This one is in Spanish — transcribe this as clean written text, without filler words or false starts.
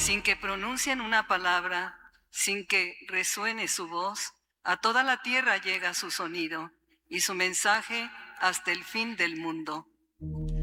Sin que pronuncien una palabra, sin que resuene su voz, a toda la tierra llega su sonido y su mensaje hasta el fin del mundo.